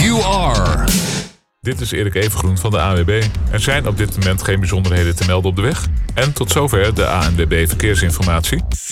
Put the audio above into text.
you are. Dit is Erik Evengroen van de ANWB. Er zijn op dit moment geen bijzonderheden te melden op de weg. En tot zover de ANWB Verkeersinformatie.